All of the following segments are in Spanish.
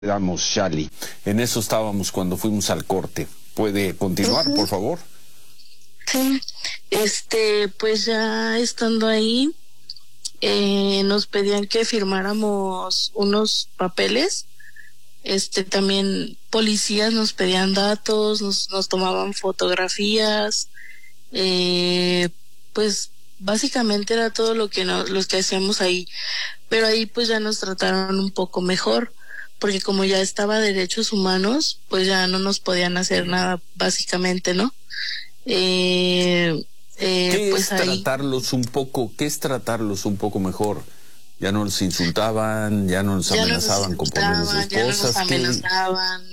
Damos, Shali. En eso estábamos cuando fuimos al corte. ¿Puede continuar, por favor? Sí, pues ya estando ahí, nos pedían que firmáramos unos papeles. También policías nos pedían datos, nos tomaban fotografías. Pues básicamente era todo lo que los que hacíamos ahí. Pero ahí pues ya nos trataron un poco mejor, porque como ya estaba derechos humanos, pues ya no nos podían hacer nada, básicamente, ¿no? ¿Qué Pues es tratarlos un poco? ¿Qué es tratarlos un poco mejor? Ya no nos insultaban, ya no nos amenazaban con ponerles ya no cosas. nos amenazaban,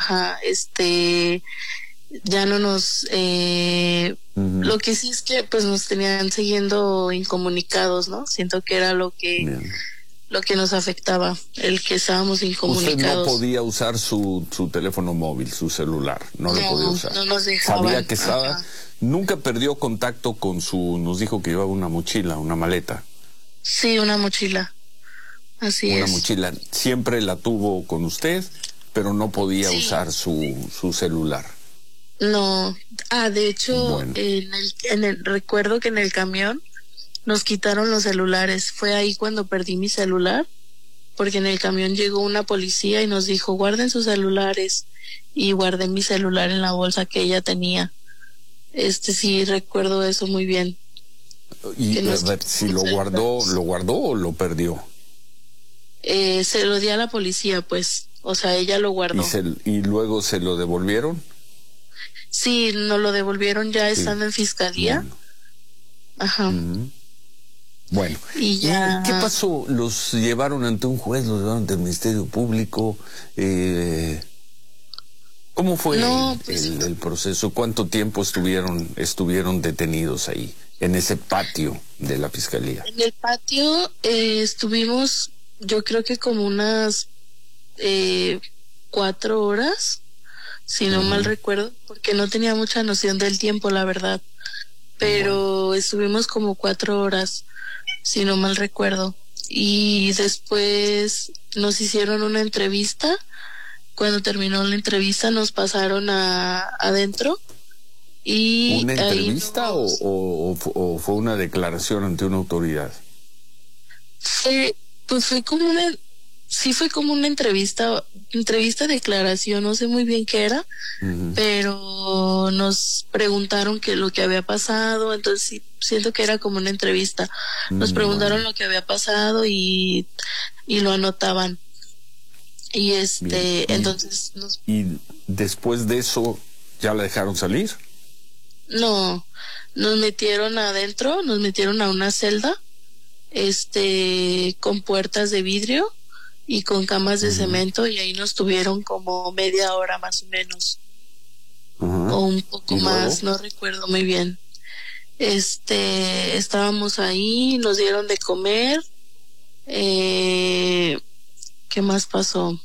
ya no nos, lo que sí es que pues nos tenían siguiendo incomunicados, ¿no? Siento que era lo que nos afectaba, el que estábamos incomunicados. Usted no podía usar su teléfono móvil, su celular, no lo podía usar. No nos dejaban. Sabía que estaba, nunca perdió contacto con nos dijo que llevaba una mochila, una maleta. Sí, una mochila, así Una es. mochila, siempre la tuvo con usted, pero no podía usar su celular. No, de hecho, Bueno. recuerdo que en el camión nos quitaron los celulares. Fue ahí cuando perdí mi celular, porque en el camión llegó una policía y nos dijo, guarden sus celulares, y guardé mi celular en la bolsa que ella tenía. Sí recuerdo eso muy bien. Y a ver, si lo guardó o lo perdió. Se lo di a la policía, pues, o sea, ella lo guardó. ¿Y luego se lo devolvieron? Sí, nos lo devolvieron ya estando en fiscalía. Bueno. Ajá. Bueno, ¿Y ya qué pasó? ¿Los llevaron ante un juez? ¿Los llevaron ante el Ministerio Público? ¿Cómo fue el proceso? ¿Cuánto tiempo estuvieron detenidos ahí, en ese patio de la Fiscalía? En el patio estuvimos, yo creo que como unas 4 horas, si no mal recuerdo, porque no tenía mucha noción del tiempo, la verdad. Pero estuvimos como 4 horas, si no mal recuerdo. Y después nos hicieron una entrevista. Cuando terminó la entrevista nos pasaron adentro. Y ¿Una entrevista o fue una declaración ante una autoridad? Pues fue como una entrevista, declaración, no sé muy bien qué era, pero nos preguntaron lo que había pasado, entonces sí, siento que era como una entrevista. Nos preguntaron lo que había pasado y lo anotaban. Y entonces ¿Y después de eso ya la dejaron salir? No, nos metieron adentro, nos metieron a una celda, con puertas de vidrio y con camas de cemento, y ahí nos tuvieron como media hora más o menos, o un poco más, no recuerdo muy bien. Estábamos ahí, nos dieron de comer. ¿Qué más pasó?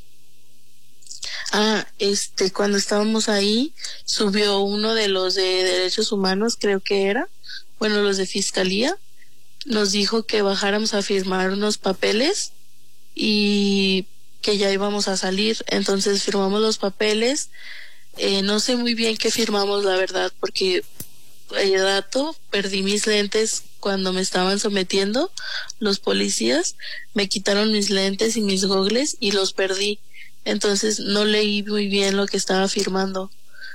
Cuando estábamos ahí, subió uno de los de derechos humanos, creo que era, bueno, los de fiscalía, nos dijo que bajáramos a firmar unos papeles y que ya íbamos a salir. Entonces firmamos los papeles. No sé muy bien qué firmamos, la verdad, porque perdí mis lentes cuando me estaban sometiendo los policías. Me quitaron mis lentes y mis gogles y los perdí. Entonces no leí muy bien lo que estaba firmando.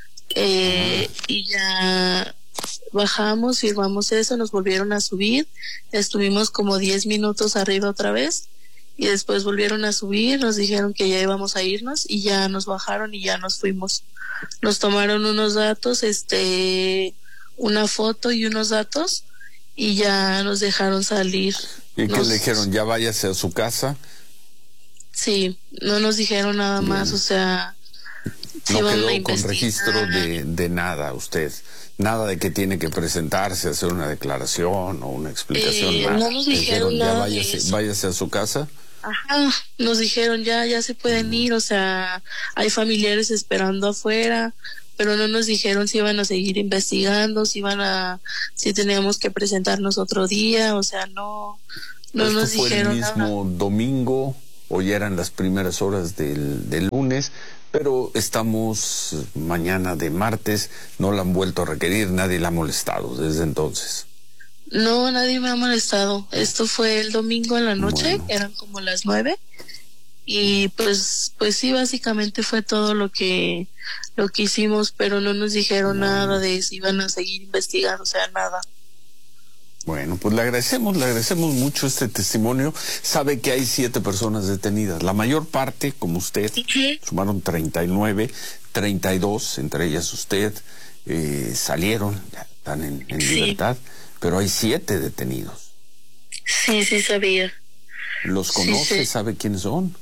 Y ya bajamos, firmamos eso, nos volvieron a subir. Estuvimos como 10 minutos arriba otra vez. Y después volvieron a subir, nos dijeron que ya íbamos a irnos y ya nos bajaron y ya nos fuimos. Nos tomaron unos datos, una foto y unos datos, y ya nos dejaron salir. ¿Y qué le dijeron? ¿Ya váyase a su casa? Sí, no nos dijeron nada más, o sea... No quedó con registro de nada usted, nada de que tiene que presentarse, hacer una declaración o una explicación, nada. No nos dijeron nada. Váyase a su casa. Ajá, nos dijeron ya se pueden ir, o sea, hay familiares esperando afuera, pero no nos dijeron si iban a seguir investigando, si teníamos que presentarnos otro día, o sea, no nos dijeron nada. ¿Fue el mismo domingo Hoy eran las primeras horas del lunes, pero estamos mañana de martes, no la han vuelto a requerir, nadie la ha molestado desde entonces. No, nadie me ha molestado. Esto fue el domingo en la noche, Bueno. eran como las 9. Y pues sí, básicamente fue todo lo que hicimos, pero no nos dijeron nada de si iban a seguir investigando, o sea, nada. Bueno, pues le agradecemos mucho este testimonio. Sabe que hay 7 personas detenidas. La mayor parte, como usted, sumaron 39, 32, entre ellas usted, salieron, ya están en libertad, pero hay 7 detenidos. Sí, sí sabía. ¿Los conoce? Sí. ¿Sabe quiénes son?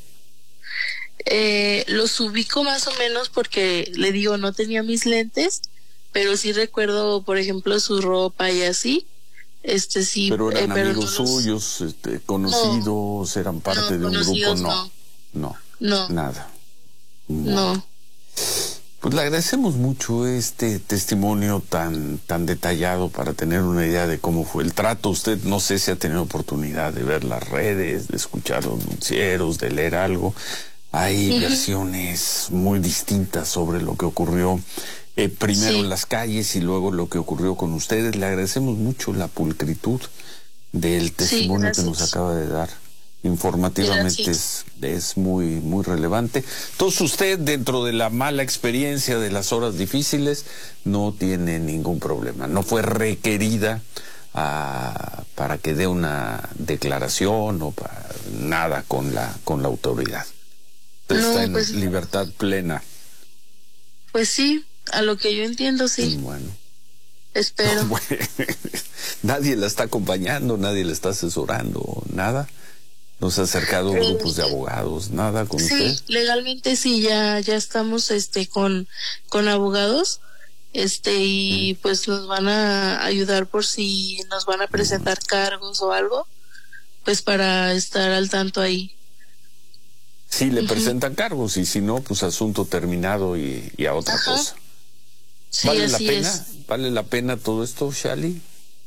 Los ubico más o menos porque, le digo, no tenía mis lentes, pero sí recuerdo, por ejemplo, su ropa y así. Sí. Pero eran pero amigos no suyos, conocidos, eran parte de un grupo, no, nada. No. Pues le agradecemos mucho este testimonio tan detallado para tener una idea de cómo fue el trato. Usted no sé si ha tenido oportunidad de ver las redes, de escuchar los noticieros, de leer algo. Hay versiones muy distintas sobre lo que ocurrió primero en las calles y luego lo que ocurrió con ustedes. Le agradecemos mucho la pulcritud del testimonio que nos acaba de dar. Informativamente es muy muy relevante. Entonces usted, dentro de la mala experiencia de las horas difíciles, no tiene ningún problema. No fue requerida para que dé una declaración o para nada con la autoridad. Usted está en libertad plena. Pues sí, a lo que yo entiendo, sí. Bueno. Espero. Bueno, nadie la está acompañando, nadie la está asesorando, nada. ¿No se ha acercado grupos de abogados, nada con usted? Sí, legalmente sí, ya estamos con abogados, y pues nos van a ayudar por si nos van a presentar cargos o algo, pues para estar al tanto ahí. Sí, le presentan cargos y si no, pues asunto terminado y a otra cosa. Sí, ¿Vale la así pena? es. ¿Vale la pena todo esto, Shali?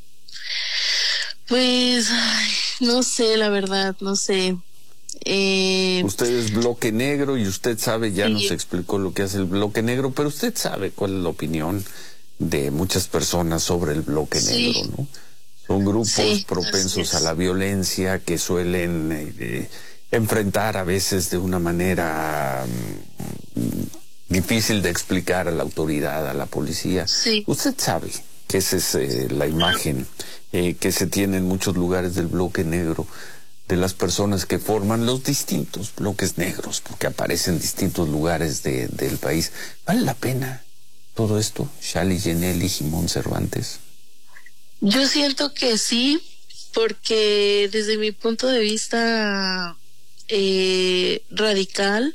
Pues, no sé, la verdad, no sé. Usted es bloque negro y usted sabe, ya nos explicó lo que hace el bloque negro, pero usted sabe cuál es la opinión de muchas personas sobre el bloque negro, ¿no? Son grupos propensos a la violencia que suelen enfrentar a veces de una manera difícil de explicar a la autoridad, a la policía. Sí. Usted sabe que esa es la imagen que se tiene en muchos lugares del bloque negro, de las personas que forman los distintos bloques negros, porque aparecen en distintos lugares del país. ¿Vale la pena todo esto, Shali Yeneli, Jimón Cervantes? Yo siento que sí, porque desde mi punto de vista radical,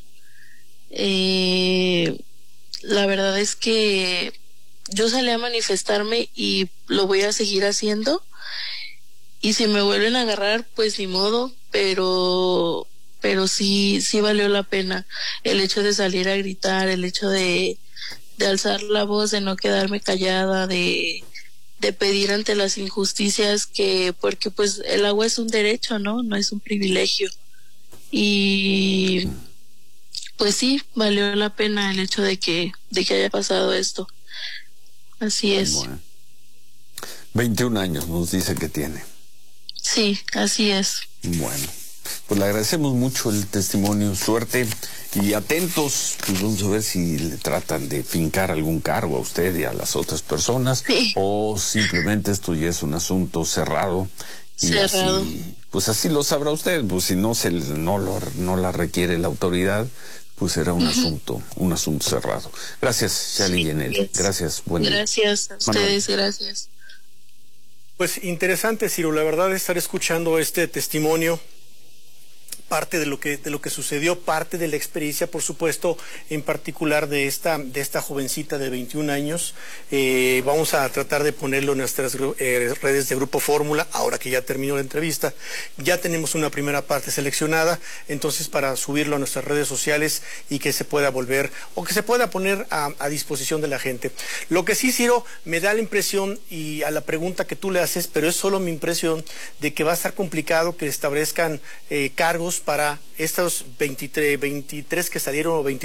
la verdad es que yo salí a manifestarme y lo voy a seguir haciendo, y si me vuelven a agarrar, pues ni modo, pero sí valió la pena el hecho de salir a gritar, el hecho de alzar la voz, de no quedarme callada, de pedir ante las injusticias, porque pues el agua es un derecho, no es un privilegio, y pues sí valió la pena el hecho de que haya pasado esto. Así es. Bueno. 21 años nos dice que tiene. Sí, así es. Bueno, pues le agradecemos mucho el testimonio, suerte y atentos, pues vamos a ver si le tratan de fincar algún cargo a usted y a las otras personas, o simplemente esto ya es un asunto cerrado. Y así, pues así lo sabrá usted, pues si no no la requiere la autoridad, pues será un asunto cerrado. Gracias, Shali Yeneli. Gracias, buen día. Gracias a ustedes, gracias. Pues interesante, Ciro, la verdad, estar escuchando este testimonio, parte de lo que sucedió, parte de la experiencia, por supuesto, en particular de esta jovencita de 21 años. Vamos a tratar de ponerlo en nuestras redes de Grupo Fórmula, ahora que ya terminó la entrevista. Ya tenemos una primera parte seleccionada, entonces para subirlo a nuestras redes sociales y que se pueda volver, o que se pueda poner a disposición de la gente. Lo que sí, Ciro, me da la impresión, y a la pregunta que tú le haces, pero es solo mi impresión, de que va a estar complicado que establezcan cargos para estos 23 que salieron o 22